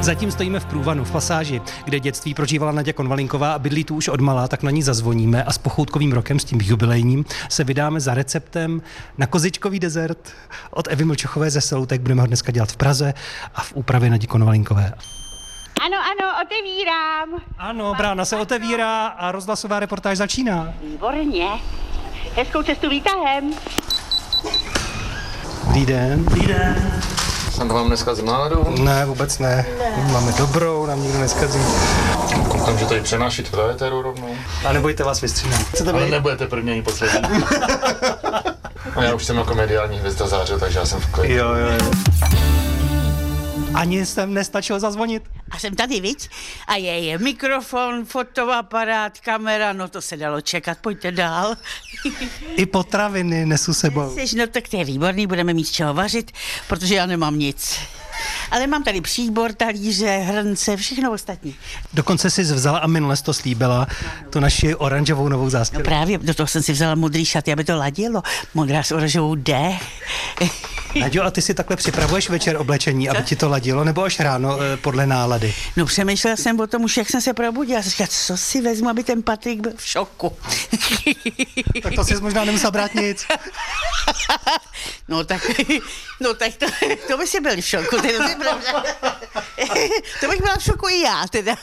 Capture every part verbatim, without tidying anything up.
Zatím stojíme v Průvanu, v pasáži, kde dětství prožívala Naďa Konvalinková a bydlí tu už odmala, tak na ní zazvoníme a s pochoutkovým rokem, s tím jubilejním, se vydáme za receptem na kozičkový dezert od Evy Mlčochové ze Seloutek. Budeme ho dneska dělat v Praze a v úpravě Nadi Konvalinkové. Ano, ano, otevírám. Ano, brána se otevírá a rozhlasová reportáž začíná. Výborně. Hezkou cestu výtahem. Dobrý den. Dobrý den. Jsem to mám dneska z náladu? Ne, vůbec ne. ne. Máme dobrou, nám nikdo neskazí. Koukám, že tady přenášíte do éteru rovnou. A nebojte, vás vystřídám. Ale nebudete první ani poslední. A já už jsem jako mediální hvězda zářil, takže já jsem v klidu. Jo, jo, jo. Ani jsem nestačil zazvonit. A jsem tady, viď? A je, je mikrofon, fotoaparát, kamera, no to se dalo čekat, pojďte dál. I potraviny nesu sebou. Jseš, no tak to je výborný, budeme mít z čeho vařit, protože já nemám nic. Ale mám tady příbor, talíře, hrnce, všechno ostatní. Dokonce jsi vzala a minule jsi to slíbila, tu naši oranžovou novou No zástěru. právě, do toho jsem si vzala modrý šaty, aby to ladilo. Modrá s oranžovou D. Naďo, a ty si takhle připravuješ večer oblečení, aby ti to ladilo, nebo až ráno eh, podle nálady? No přemýšlela jsem o tom už, jak jsem se probudila. Jsem říkala, co si vezmu, aby ten Patrik byl v šoku. Tak to jsi možná nemusela brát nic. No tak, no tak to, to by si byl v šoku. To, je pravda. To bych byla v šoku i já teda.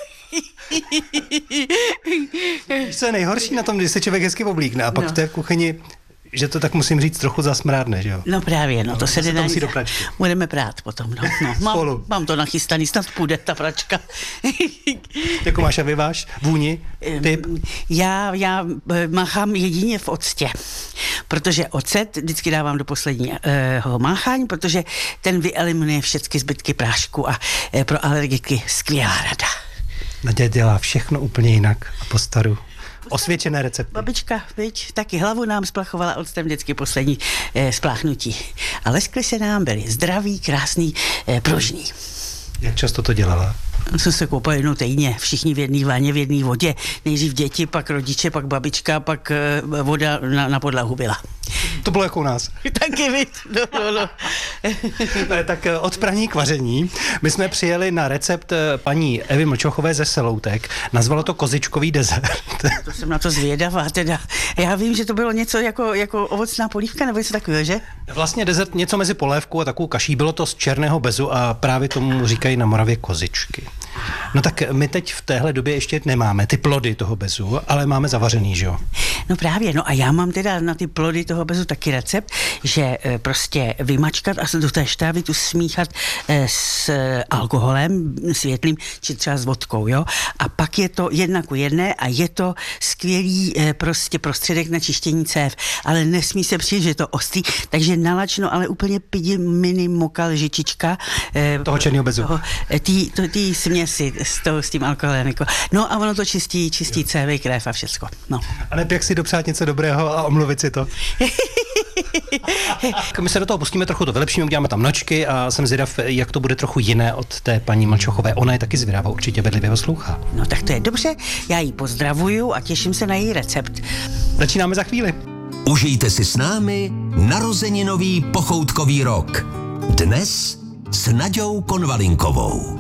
Víš, co je nejhorší na tom, když se člověk hezky oblíkne a pak No. v té kuchyni, že to tak musím říct trochu zasmrádne, že jo? No právě, no to se se to nedá musí nic. do pračky. Budeme prát potom, no. no mám, Spolu. mám to nachystaný, snad půjde ta pračka. Jakou máš a vyváš? Vůni? Typ? Já, já eh, máchám jedině v octě, protože ocet vždycky dávám do posledního máchání, protože ten vyeliminuje všechny zbytky prášku a eh, pro alergiky skvělá rada. Naďa dělá všechno úplně jinak a po staru. Osvědčené recepty. Babička, viď, taky hlavu nám splachovala octem vždycky poslední eh, spláchnutí. A leskly se nám, byli zdraví, krásný, eh, pružný. Jak často to dělala? Jsem se koupal jednou týdně, všichni v jedné vaně, v jedné vodě. Nejdřív děti, pak rodiče, pak babička, pak eh, voda na, na podlahu byla. To bylo jako u nás. Taky víc, no, no, no. Ne, tak eh, od praní k vaření. My jsme přijeli na recept eh, paní Evy Mlčochové ze Seloutek. Nazvalo to kozičkový dezert. To jsem na to zvědavá teda. Já vím, že to bylo něco jako, jako ovocná polívka nebo něco takového, že? Vlastně dezert něco mezi polévkou a takovou kaší. Bylo to z černého bezu a právě tomu říkají na Moravě kozičky. No tak my teď v téhle době ještě nemáme ty plody toho bezu, ale máme zavařený, že jo? No právě, no a já mám teda na ty plody toho bezu taky recept, že e, prostě vymačkat a do té štávy tu smíchat e, s alkoholem světlým, či třeba s vodkou, jo? A pak je to jedna ku jedné a je to skvělý e, prostě prostředek na čištění cév, ale nesmí se přijít, že je to ostrý, takže nalačno, ale úplně pidi mini moka lžičička e, Toho černého bezu. Toho, e, tý, to, tý směsi s, to, s tím alkoholem, jako. No a ono to čistí, čistí cévy, krev a všecko, no. A ne jak si dopřát něco dobrého a omluvit si to. My se do toho pustíme trochu, to vylepšíme, uděláme tam nočky a jsem zvědav, jak to bude trochu jiné od té paní Mlčochové. Ona je taky zvědavá, určitě bedlivě poslouchá. No tak to je dobře, já ji pozdravuju a těším se na její recept. Začínáme za chvíli. Užijte si s námi narozeninový pochoutkový rok. Dnes s Naďou Konvalinkovou.